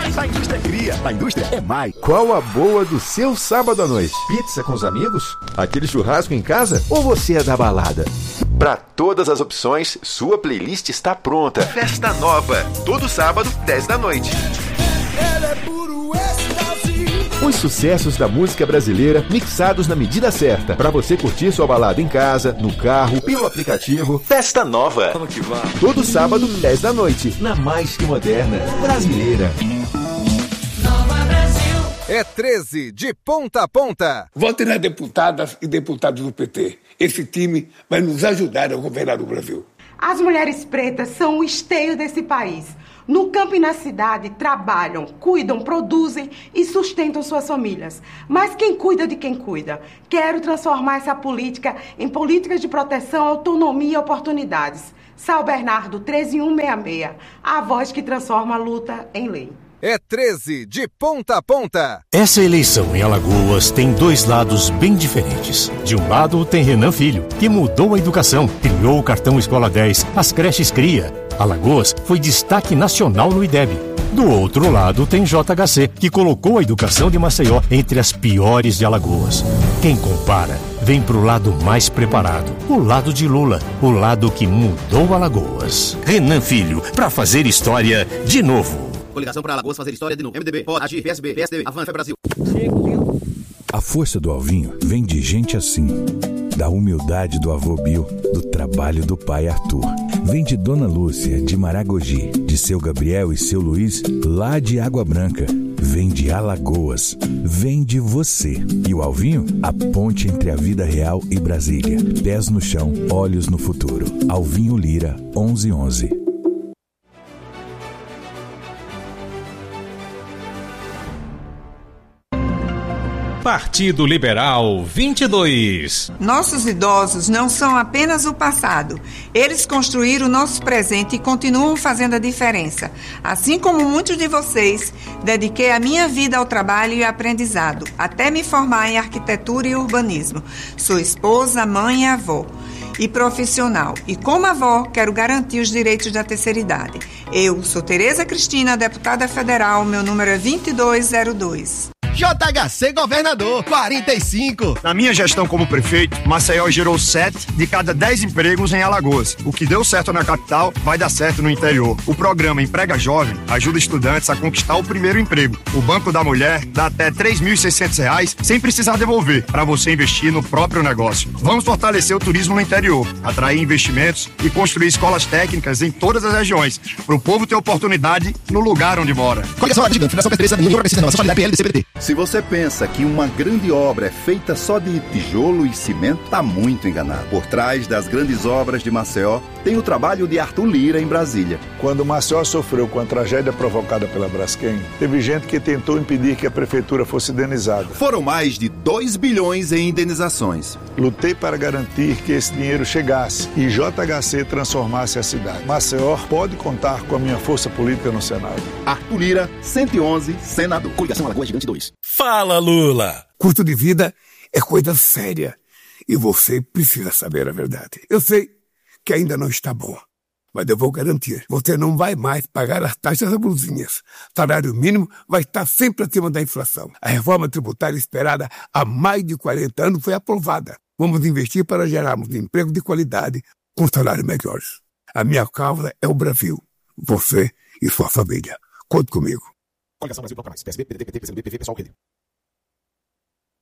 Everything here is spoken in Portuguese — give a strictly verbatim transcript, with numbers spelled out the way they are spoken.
A indústria cria, a indústria é mais. Qual a boa do seu sábado à noite? Pizza com os amigos? Aquele churrasco em casa? Ou você é da balada? Para todas as opções, sua playlist está pronta. Festa Nova, todo sábado, dez da noite. Os sucessos da música brasileira mixados na medida certa, para você curtir sua balada em casa, no carro, pelo aplicativo. Festa Nova. Todo sábado, dez da noite, na mais que moderna brasileira. É treze, de ponta a ponta. Votem nas deputadas e deputados do P T. Esse time vai nos ajudar a governar o Brasil. As mulheres pretas são o esteio desse país. No campo e na cidade, trabalham, cuidam, produzem e sustentam suas famílias. Mas quem cuida de quem cuida? Quero transformar essa política em políticas de proteção, autonomia e oportunidades. Sal Bernardo, treze mil cento e sessenta e seis. A voz que transforma a luta em lei. É treze, de ponta a ponta. Essa eleição em Alagoas tem dois lados bem diferentes. De um lado tem Renan Filho, que mudou a educação, criou o cartão Escola dez, as creches Cria. Alagoas foi destaque nacional no I D E B. Do outro lado tem J H C, que colocou a educação de Maceió entre as piores de Alagoas. Quem compara, vem pro lado mais preparado, o lado de Lula, o lado que mudou Alagoas. Renan Filho, pra fazer história de novo. Coligação para Alagoas fazer história de novo. M D B, P O, Agir, P S B, P S D B, Avança Brasil. A força do Alvinho vem de gente assim. Da humildade do avô Bill, do trabalho do pai Arthur. Vem de Dona Lúcia, de Maragogi, de seu Gabriel e seu Luiz, lá de Água Branca. Vem de Alagoas. Vem de você. E o Alvinho? A ponte entre a vida real e Brasília. Pés no chão, olhos no futuro. Alvinho Lira, onze onze. Partido Liberal vinte e dois. Nossos idosos não são apenas o passado. Eles construíram o nosso presente e continuam fazendo a diferença. Assim como muitos de vocês, dediquei a minha vida ao trabalho e aprendizado, até me formar em arquitetura e urbanismo. Sou esposa, mãe e avó. E profissional. E como avó, quero garantir os direitos da terceira idade. Eu sou Tereza Cristina, deputada federal, meu número é vinte e dois zero dois. J H C Governador, quarenta e cinco. Na minha gestão como prefeito, Maceió gerou sete de cada dez empregos em Alagoas. O que deu certo na capital, vai dar certo no interior. O programa Emprega Jovem ajuda estudantes a conquistar o primeiro emprego. O Banco da Mulher dá até três mil e seiscentos reais sem precisar devolver, para você investir no próprio negócio. Vamos fortalecer o turismo no interior, atrair investimentos e construir escolas técnicas em todas as regiões, para o povo ter oportunidade no lugar onde mora. Coligação Área Gigante, Fundação Petreza, Ninguém Precisa Não, Associação P L do C B T. Se você pensa que uma grande obra é feita só de tijolo e cimento, está muito enganado. Por trás das grandes obras de Maceió, tem o trabalho de Arthur Lira em Brasília. Quando Maceió sofreu com a tragédia provocada pela Braskem, teve gente que tentou impedir que a prefeitura fosse indenizada. Foram mais de dois bilhões em indenizações. Lutei para garantir que esse dinheiro chegasse e J H C transformasse a cidade. Maceió pode contar com a minha força política no Senado. Arthur Lira, cento e onze, senador. Coligação Alagoas Gigante dois. Fala, Lula! Custo de vida é coisa séria e você precisa saber a verdade. Eu sei que ainda não está bom, mas eu vou garantir. Você não vai mais pagar as taxas abusivas. Salário mínimo vai estar sempre acima da inflação. A reforma tributária esperada há mais de quarenta anos foi aprovada. Vamos investir para gerarmos emprego de qualidade com salários melhores. A minha causa é o Brasil. Você e sua família. Conte comigo. Coligação Brasil Bloco Mais. P S B, P D T, P T, P C B, P V, Pessoal, P D.